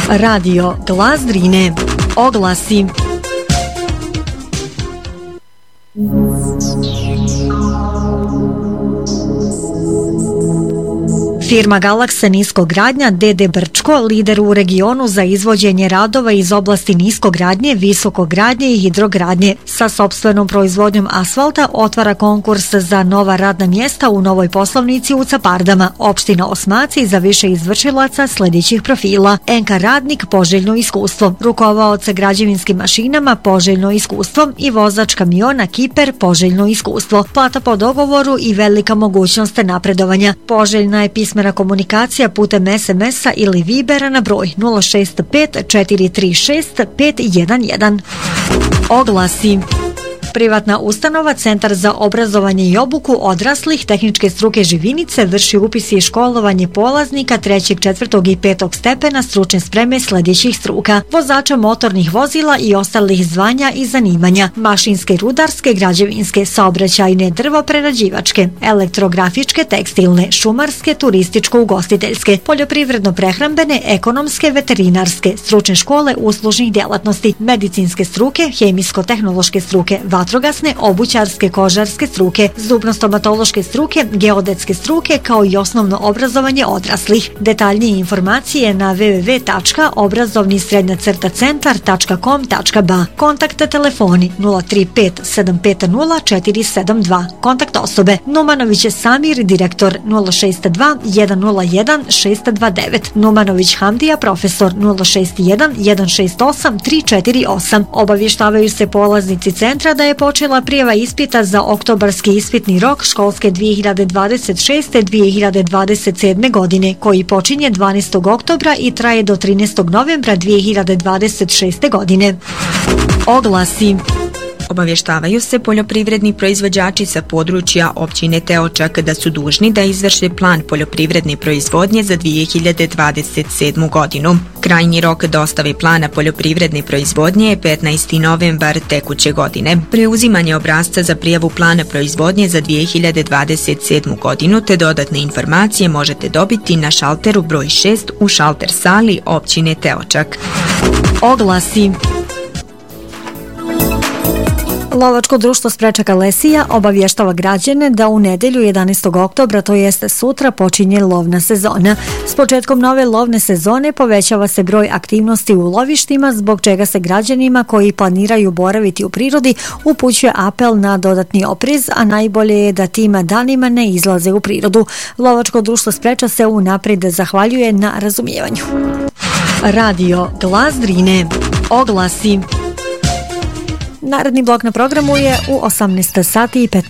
Radio Glas Drine. Oglasi. Firma Galaksa niskogradnja d.d. Brčko, lider u regionu za izvođenje radova iz oblasti niskogradnje, visokogradnje i hidrogradnje, sa sopstvenom proizvodnjom asfalta otvara konkurs za nova radna mjesta u novoj poslovnici u Capardama, opština Osmaci, za više izvršilaca sljedećih profila: NK radnik, poželjno iskustvo; rukovaoca građevinskim mašinama, poželjno iskustvo; i vozač kamiona Kiper, poželjno iskustvo. Plata po dogovoru i velika mogućnost napredovanja. Poželjna je pismena komunikacija putem SMS-a ili Vibera na broj 065 436 511. Oglasi. Privatna ustanova Centar za obrazovanje i obuku odraslih tehničke struke Živinice vrši upis i školovanje polaznika 3., 4. i 5. stepena stručne spreme sljedećih struka: vozača motornih vozila i ostalih zvanja i zanimanja, mašinske, rudarske, građevinske, saobraćajne, drvoprerađivačke, elektrografičke, tekstilne, šumarske, turističko-ugostiteljske, poljoprivredno-prehrambene, ekonomske, veterinarske, stručne škole uslužnih djelatnosti, medicinske struke, hemijsko-tehnološke struke, vatrogasne, obućarske, kožarske struke, zubno-stomatološke struke, geodetske struke, kao i osnovno obrazovanje odraslih. Detaljnije informacije na www.obrazovni-centar.com.ba. Kontakt telefoni 035 750 472. Kontakt osobe: Numanović Samir, direktor, 062 101 629. Numanović Hamdija, profesor, 061 168 348. Obavještavaju se polaznici centra da je počela prijava ispita za oktobarski ispitni rok školske 2026-2027. godine, koji počinje 12. oktobra i traje do 13. novembra 2026. godine. Oglasi. Obavještavaju se poljoprivredni proizvođači sa područja općine Teočak da su dužni da izvrše plan poljoprivredne proizvodnje za 2027. godinu. Krajnji rok dostave plana poljoprivredne proizvodnje je 15. novembar tekuće godine. Preuzimanje obrasca za prijavu plana proizvodnje za 2027. godinu te dodatne informacije možete dobiti na šalteru broj 6 u šalter sali općine Teočak. Oglasi. Lovačko društvo Sprečaka Lesija obavještava građane da u nedjelju 11. oktobra, to jeste sutra, počinje lovna sezona. S početkom nove lovne sezone povećava se broj aktivnosti u lovištima, zbog čega se građanima koji planiraju boraviti u prirodi upućuje apel na dodatni oprez, a najbolje je da tim danima ne izlaze u prirodu. Lovačko društvo Spreča se unaprijed zahvaljuje na razumijevanju. Radio Glas Drine. Oglasi. Naredni blok na programu je u 18 sati i 15